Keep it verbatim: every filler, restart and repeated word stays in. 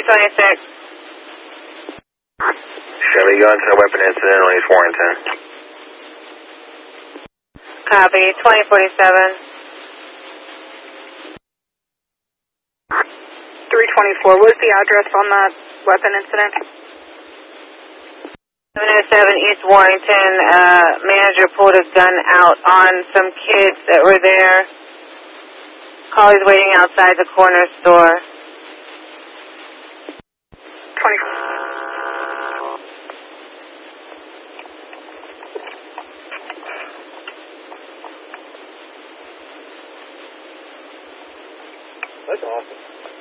twenty-six. Chevy gun to a weapon incident on East Warrington. Copy, twenty forty-seven. three twenty-four, what is the address on that weapon incident? seven oh seven East Warrington, uh, manager pulled a gun out on some kids that were there. Collie's waiting outside the corner store. twenty. That's awesome.